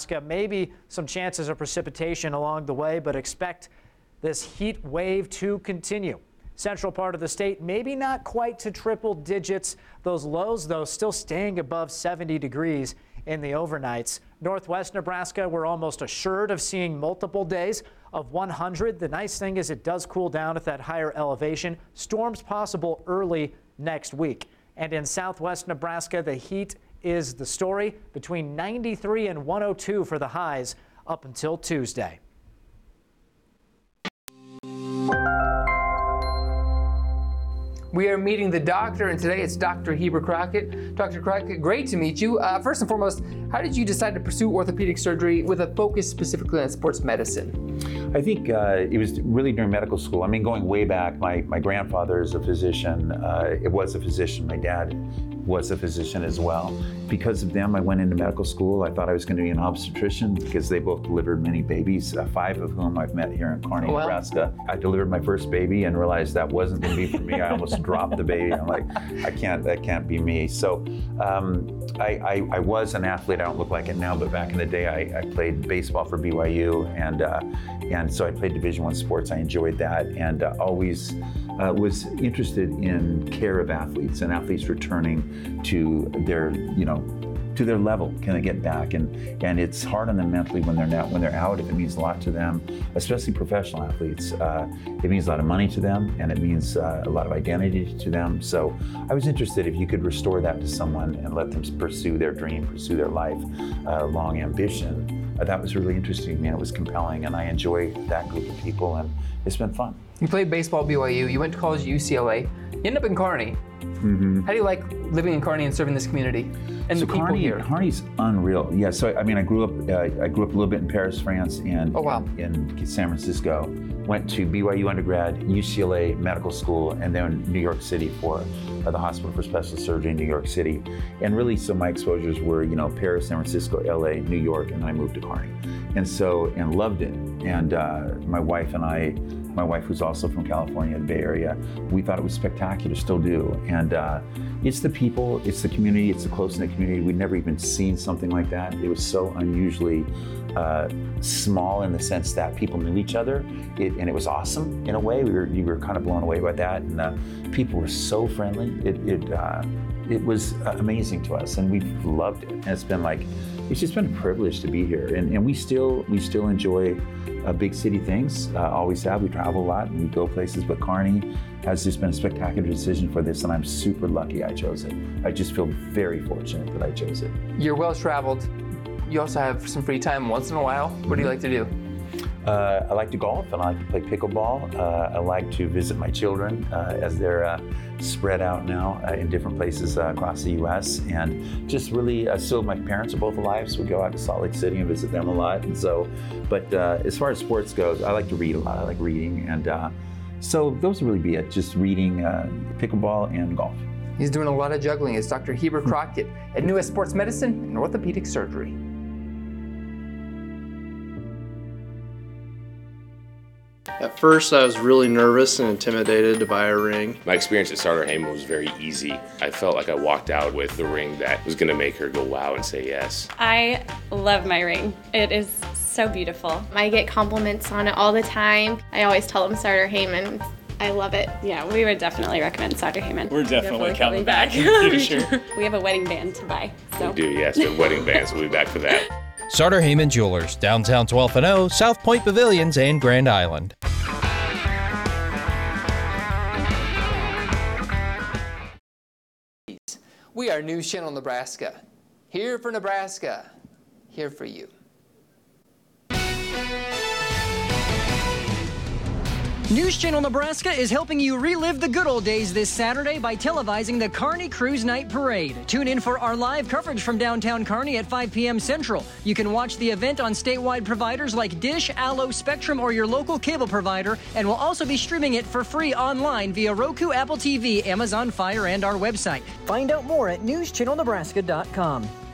Nebraska. Maybe some chances of precipitation along the way, but expect this heat wave to continue. Central part of the state, maybe not quite to triple digits. Those lows, though, still staying above 70 degrees in the overnights. Northwest Nebraska, we're almost assured of seeing multiple days of 100. The nice thing is it does cool down at that higher elevation. Storms possible early next week. And in southwest Nebraska, the heat is the story, between 93 and 102 for the highs up until Tuesday. We are meeting the doctor, and today it's Dr. Heber Crockett. Dr. Crockett, great to meet you. First and foremost, how did you decide to pursue orthopedic surgery with a focus specifically on sports medicine? I think it was really during medical school. I mean, going way back, my grandfather is a physician. It was a physician. My dad was a physician as well. Because of them, I went into medical school. I thought I was going to be an obstetrician because they both delivered many babies, 5 of whom I've met here in Kearney, Nebraska. I delivered my first baby and realized that wasn't going to be for me. I almost dropped the baby. I'm like, that can't be me. So I was an athlete. I don't look like it now, but back in the day, I played baseball for BYU, and so I played Division I sports. I enjoyed that, and always was interested in care of athletes and athletes returning to their, to their level. Can they get back? And it's hard on them mentally when they're out. If it means a lot to them, especially professional athletes, it means a lot of money to them, and it means a lot of identity to them. So I was interested if you could restore that to someone and let them pursue their dream, pursue their long ambition. That was really interesting to me, and it was compelling, and I enjoy that group of people, and it's been fun. You played baseball at BYU, you went to college at UCLA, you ended up in Kearney. Mm-hmm. How do you like living in Kearney and serving this community and so the people here? Kearney's unreal. Yeah, so I mean, I grew up a little bit in Paris, France, and in San Francisco. Went to BYU undergrad, UCLA medical school, and then New York City for the Hospital for Special Surgery in New York City. And really, so my exposures were, Paris, San Francisco, LA, New York, and then I moved to Kearney. And loved it. And my wife and I, my wife who's also from California, the Bay Area, we thought it was spectacular, still do. And it's the people, it's the community, it's the close-knit community. We'd never even seen something like that. It was so unusually small in the sense that people knew each other, and it was awesome in a way. You were kind of blown away by that, and people were so friendly. It was amazing to us, and we've loved it. And it's just been a privilege to be here, and we still enjoy big city things. Always have. We travel a lot and we go places, but Kearney has just been a spectacular decision for this, and I'm super lucky I chose it. I just feel very fortunate that I chose it. You're well traveled. You also have some free time once in a while. What do you like to do? I like to golf, and I like to play pickleball. I like to visit my children as they're spread out now in different places across the U.S. And just really, still my parents are both alive, so we go out to Salt Lake City and visit them a lot. And so, but as far as sports goes, I like to read a lot. I like reading, and so those would really be it. Just reading, pickleball, and golf. He's doing a lot of juggling. It's Dr. Heber Crockett at New West Sports Medicine and Orthopedic Surgery. At first, I was really nervous and intimidated to buy a ring. My experience at Sartor-Hamann was very easy. I felt like I walked out with the ring that was going to make her go wow and say yes. I love my ring. It is so beautiful. I get compliments on it all the time. I always tell them Sartor-Hamann. I love it. Yeah, we would definitely recommend Sartor-Hamann. We're definitely coming back in the future. We have a wedding band to buy. So. We do, yes. The wedding bands. We'll be back for that. Sartor-Hamann Jewelers, downtown 12th and O, South Point Pavilions, and Grand Island. We are News Channel Nebraska. Here for Nebraska. Here for you. News Channel Nebraska is helping you relive the good old days this Saturday by televising the Kearney Cruise Night Parade. Tune in for our live coverage from downtown Kearney at 5 p.m. Central. You can watch the event on statewide providers like Dish, Allo, Spectrum, or your local cable provider, and we'll also be streaming it for free online via Roku, Apple TV, Amazon Fire, and our website. Find out more at newschannelnebraska.com.